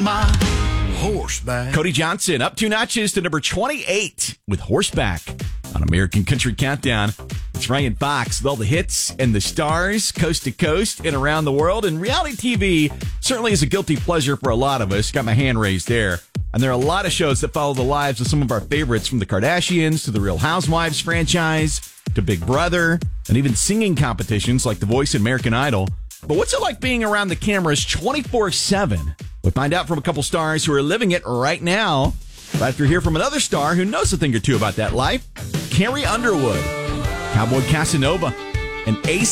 my horseback. Cody Johnson up 2 notches to number 28 with Horseback on American Country Countdown. It's Ryan Fox with all the hits and the stars coast to coast and around the world. And reality TV certainly is a guilty pleasure for a lot of us. Got my hand raised there. And there are a lot of shows that follow the lives of some of our favorites, from the Kardashians to the Real Housewives franchise to Big Brother, and even singing competitions like The Voice and American Idol. But what's it like being around the cameras 24/7? We'll find out from a couple stars who are living it right now. But after we hear from another star who knows a thing or two about that life, Carrie Underwood, Cowboy Casanova, and Ace